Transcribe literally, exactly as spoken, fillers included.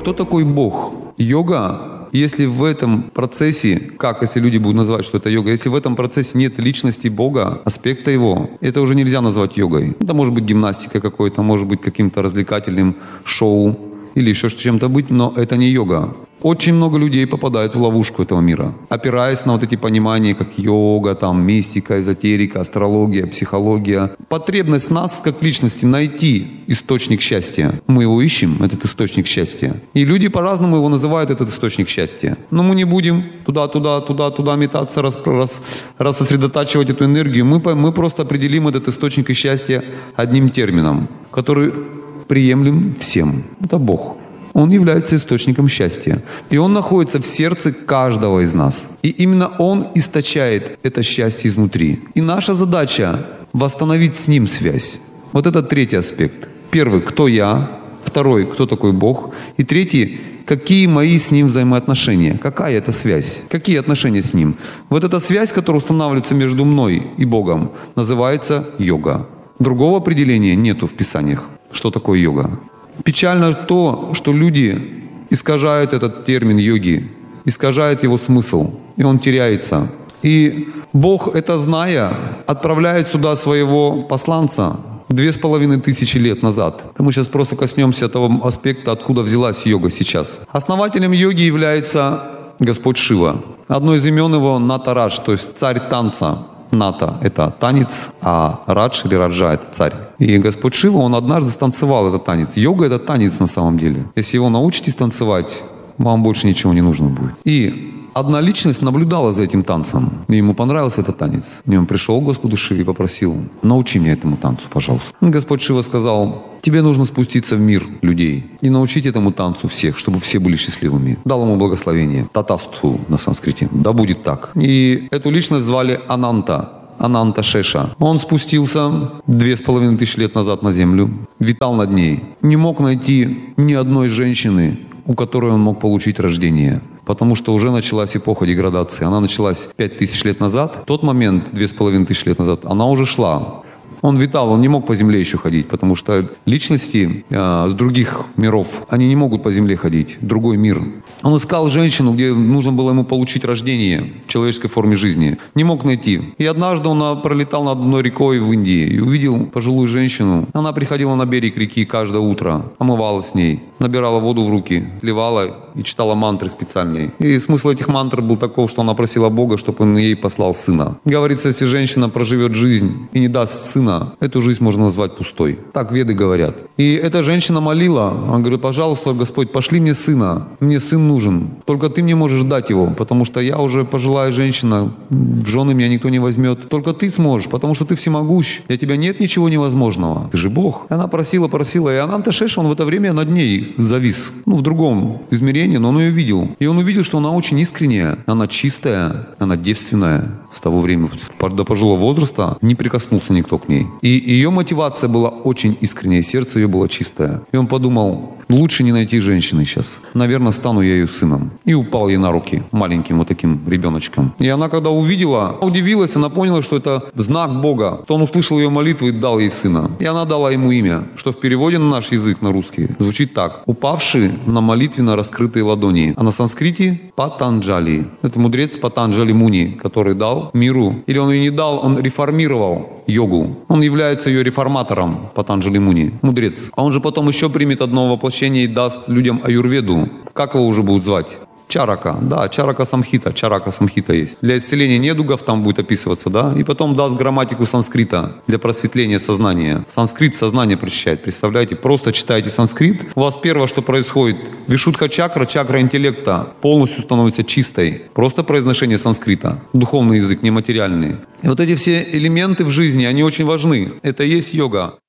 кто такой Бог? Йога, если в этом процессе, как если люди будут называть, что это йога, если в этом процессе нет личности Бога, аспекта Его, это уже нельзя назвать йогой. Это может быть гимнастика какой-то, может быть каким-то развлекательным шоу или еще чем-то быть, но это не йога. Очень много людей попадают в ловушку этого мира, опираясь на вот эти понимания, как йога, там, мистика, эзотерика, астрология, психология. Потребность нас, как личности, найти источник счастья. Мы его ищем, этот источник счастья. И люди по-разному его называют, этот источник счастья. Но мы не будем туда-туда, туда-туда метаться, рас, рас, рассосредотачивать эту энергию. Мы, мы просто определим этот источник счастья одним термином, который приемлем всем. Это Бог. Он является источником счастья. И Он находится в сердце каждого из нас. И именно Он источает это счастье изнутри. И наша задача — восстановить с Ним связь. Вот это третий аспект. Первый — кто я? Второй — кто такой Бог? И третий — какие мои с Ним взаимоотношения? Какая это связь? Какие отношения с Ним? Вот эта связь, которая устанавливается между мной и Богом, называется йога. Другого определения нету в Писаниях. Что такое йога? Печально то, что люди искажают этот термин йоги, искажают его смысл, и он теряется. И Бог, это зная, отправляет сюда своего посланца две с половиной тысячи лет назад. Мы сейчас просто коснемся того аспекта, откуда взялась йога сейчас. Основателем йоги является Господь Шива. Одно из имен его — Натарадж, то есть царь танца. Ната — это танец, а Радж или Раджа — это царь. И Господь Шива, он однажды станцевал этот танец. Йога — это танец на самом деле. Если его научитесь танцевать, вам больше ничего не нужно будет. И одна личность наблюдала за этим танцем, и ему понравился этот танец. И он пришел к Господу Шиве и попросил: научи меня этому танцу, пожалуйста. И Господь Шива сказал: тебе нужно спуститься в мир людей и научить этому танцу всех, чтобы все были счастливыми. Дал ему благословение. Татасту на санскрите. Да будет так. И эту личность звали Ананта. Ананта Шеша. Он спустился две с половиной тысячи лет назад на землю, витал над ней. Не мог найти ни одной женщины, у которой он мог получить рождение. Потому что уже началась эпоха деградации. Она началась пять тысяч лет назад. В тот момент, две с половиной тысячи лет назад, она уже шла. Он витал, он не мог по земле еще ходить, потому что личности э, с других миров, они не могут по земле ходить, другой мир. Он искал женщину, где нужно было ему получить рождение в человеческой форме жизни. Не мог найти. И однажды он пролетал над одной рекой в Индии и увидел пожилую женщину. Она приходила на берег реки каждое утро, омывалась с ней, набирала воду в руки, сливала и читала мантры специальные. И смысл этих мантр был таков, что она просила Бога, чтобы он ей послал сына. Говорится, если женщина проживет жизнь и не даст сына, эту жизнь можно назвать пустой. Так веды говорят. И эта женщина молила. Она говорит: пожалуйста, Господь, пошли мне сына. Мне сын нужен. Только ты мне можешь дать его, потому что я уже пожилая женщина. В жены меня никто не возьмет. Только ты сможешь, потому что ты всемогущ. Для тебя нет ничего невозможного. Ты же Бог. И она просила, просила. И Ананта Шеша, он в это время над ней завис. Ну, в другом измерении, но он ее видел. И он увидел, что она очень искренняя. Она чистая. Она девственная. С того времени до пожилого возраста не прикоснулся никто к ней. И ее мотивация была очень искренняя, сердце ее было чистое. И он подумал: лучше не найти женщины сейчас. Наверное, стану я ее сыном. И упал ей на руки, маленьким вот таким ребеночком. И она, когда увидела, удивилась, она поняла, что это знак Бога. То он услышал ее молитву и дал ей сына. И она дала ему имя, что в переводе на наш язык, на русский, звучит так: упавший на молитвенно раскрытые ладони. А на санскрите — Патанджали. Это мудрец Патанджали Муни, который дал миру, или он ее не дал, он реформировал йогу. Он является ее реформатором, Патанджали Муни, мудрец. А он же потом еще примет одно воплощение и даст людям аюрведу. Как его уже будут звать? Чарака, да, Чарака Самхита, Чарака Самхита есть. Для исцеления недугов там будет описываться, да, и потом даст грамматику санскрита для просветления сознания. Санскрит сознание прочищает, представляете? Просто читаете санскрит, у вас первое, что происходит, вишудха чакра, чакра интеллекта полностью становится чистой. Просто произношение санскрита, духовный язык, нематериальный. И вот эти все элементы в жизни, они очень важны. Это и есть йога.